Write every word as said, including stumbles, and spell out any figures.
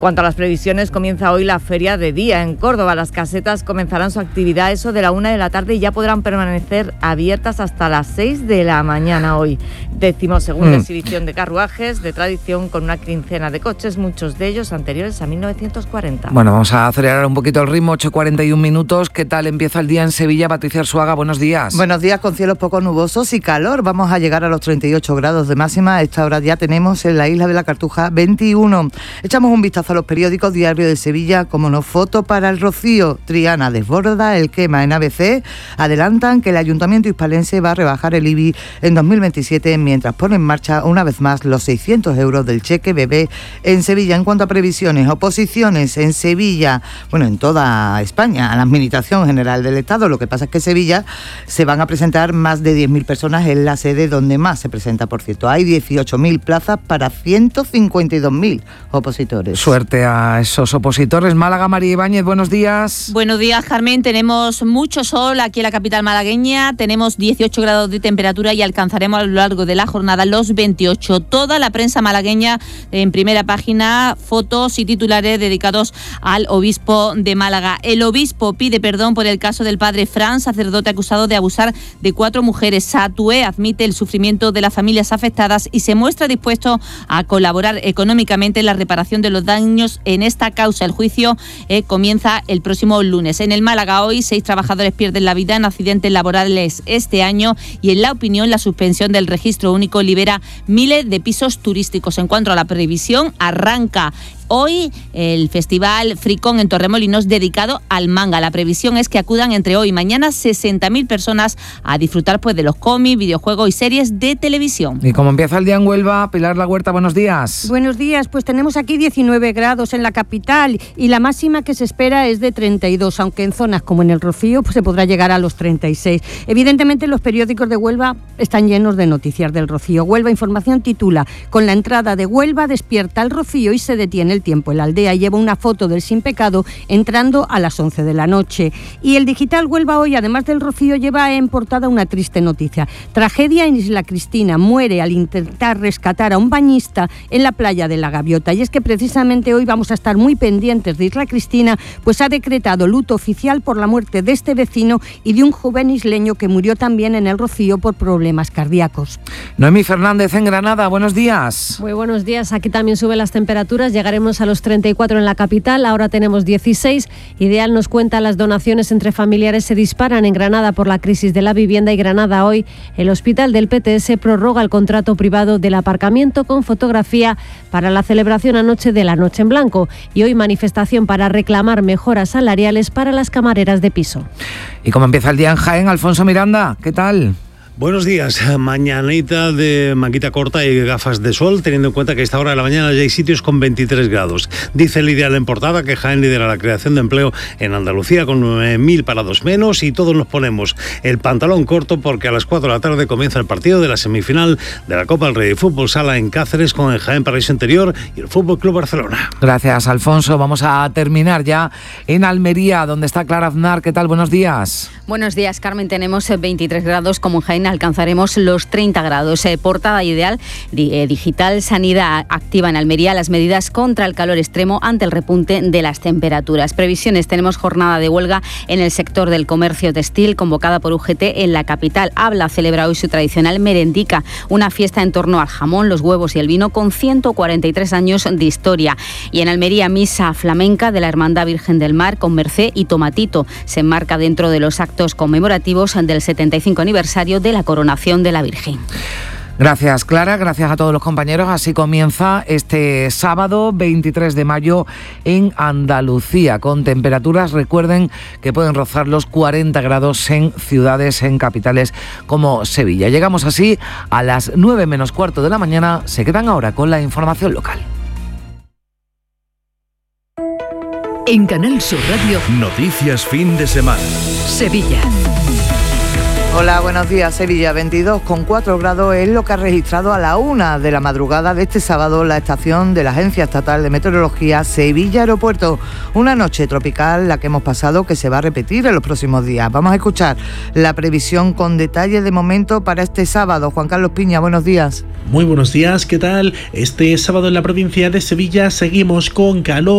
Cuanto a las previsiones, comienza hoy la feria de día en Córdoba. Las casetas comenzarán su actividad a eso de la una de la tarde y ya podrán permanecer abiertas hasta las seis de la mañana hoy. Decimosegunda mm. exhibición de carruajes de tradición con una quincena de coches, muchos de ellos anteriores a mil novecientos cuarenta. Bueno, vamos a acelerar un poquito el ritmo, ocho cuarenta y un minutos. ¿Qué tal empieza el día en Sevilla? Patricia Arzuaga, buenos días. Buenos días, con cielos poco nubosos y calor. Vamos a llegar a los treinta y ocho grados de máxima. A esta hora ya tenemos en la isla de la Cartuja veintiuno. Echamos un vistazo a los periódicos. Diario de Sevilla, como no, foto para el Rocío. Triana desborda el quema. En A B C adelantan que el Ayuntamiento hispalense va a rebajar el I B I en dos mil veintisiete, mientras pone en marcha una vez más los seiscientos euros del cheque bebé en Sevilla. En cuanto a previsiones, oposiciones en Sevilla, bueno, en toda España, a la Administración General del Estado. Lo que pasa es que en Sevilla se van a presentar más de diez mil personas en la sede donde más se presenta, por cierto. Hay dieciocho mil plazas para ciento cincuenta y dos mil opositores. Suerte a esos opositores. Málaga, María Ibáñez, buenos días. Buenos días, Carmen. Tenemos mucho sol aquí en la capital malagueña. Tenemos dieciocho grados de temperatura y alcanzaremos a lo largo de la jornada los veintiocho. Toda la prensa malagueña en primera página, fotos y titulares dedicados al obispo de Málaga. El obispo pide perdón por el caso del padre Fran, sacerdote acusado de abusar de cuatro mujeres. Satué admite el sufrimiento de las familias afectadas y se muestra dispuesto a colaborar económicamente en la reparación de los daños en esta causa. El juicio eh, comienza el próximo lunes. En el Málaga hoy, seis trabajadores pierden la vida en accidentes laborales este año y en la opinión la suspensión del registro único libera miles de pisos turísticos. En cuanto a la previsión, arranca hoy el Festival Fricón en Torremolinos dedicado al manga. La previsión es que acudan entre hoy y mañana sesenta mil personas a disfrutar pues de los cómics, videojuegos y series de televisión. Y como empieza el día en Huelva, Pilar La Huerta, buenos días. Buenos días, pues tenemos aquí diecinueve grados en la capital y la máxima que se espera es de treinta y dos, aunque en zonas como en el Rocío pues se podrá llegar a los treinta y seis. Evidentemente los periódicos de Huelva están llenos de noticias del Rocío. Huelva Información titula: con la entrada de Huelva despierta el Rocío y se detiene el tiempo. La aldea lleva una foto del Sin Pecado entrando a las once de la noche. Y el digital Huelva Hoy, además del Rocío, lleva en portada una triste noticia. Tragedia en Isla Cristina. Muere al intentar rescatar a un bañista en la playa de la Gaviota. Y es que precisamente hoy vamos a estar muy pendientes de Isla Cristina, pues ha decretado luto oficial por la muerte de este vecino y de un joven isleño que murió también en el Rocío por problemas cardíacos. Noemí Fernández en Granada, buenos días. Muy buenos días, aquí también suben las temperaturas, llegaremos a los treinta y cuatro en la capital, ahora tenemos dieciséis. Ideal nos cuenta las donaciones entre familiares se disparan en Granada por la crisis de la vivienda y Granada Hoy, el hospital del P T S prorroga el contrato privado del aparcamiento con fotografía para la celebración anoche de la Noche en Blanco y hoy manifestación para reclamar mejoras salariales para las camareras de piso. Y como empieza el día en Jaén, Alfonso Miranda, ¿qué tal? Buenos días, mañanita de manguita corta y gafas de sol, teniendo en cuenta que a esta hora de la mañana ya hay sitios con veintitrés grados. Dice el Ideal en portada que Jaén lidera la creación de empleo en Andalucía con nueve mil parados menos y todos nos ponemos el pantalón corto porque a las cuatro de la tarde comienza el partido de la semifinal de la Copa del Rey de Fútbol Sala en Cáceres con el Jaén Paraíso Interior y el Fútbol Club Barcelona. Gracias, Alfonso. Vamos a terminar ya en Almería, donde está Clara Aznar. ¿Qué tal? Buenos días. Buenos días, Carmen. Tenemos veintitrés grados como en Jaén. Alcanzaremos los treinta grados. Eh, portada Ideal, di, eh, digital, sanidad activa en Almería las medidas contra el calor extremo ante el repunte de las temperaturas. Previsiones, tenemos jornada de huelga en el sector del comercio textil convocada por U G T en la capital. Habla celebra hoy su tradicional merendica, una fiesta en torno al jamón, los huevos y el vino con ciento cuarenta y tres años de historia. Y en Almería, misa flamenca de la Hermandad Virgen del Mar con Mercé y Tomatito. Se enmarca dentro de los actos conmemorativos del setenta y cinco aniversario de la coronación de la Virgen. Gracias, Clara, gracias a todos los compañeros. Así comienza este sábado veintitrés de mayo en Andalucía, con temperaturas, recuerden, que pueden rozar los cuarenta grados en ciudades, en capitales como Sevilla. Llegamos así a las nueve menos cuarto de la mañana. Se quedan ahora con la información local. En Canal Sur Radio, noticias fin de semana. Sevilla. Hola, buenos días. Sevilla, veintidós coma cuatro grados es lo que ha registrado a la una de la madrugada de este sábado la estación de la Agencia Estatal de Meteorología Sevilla Aeropuerto. Una noche tropical la que hemos pasado, que se va a repetir en los próximos días. Vamos a escuchar la previsión con detalle de momento para este sábado. Juan Carlos Piña, buenos días. Muy buenos días, ¿qué tal? Este sábado en la provincia de Sevilla seguimos con calor.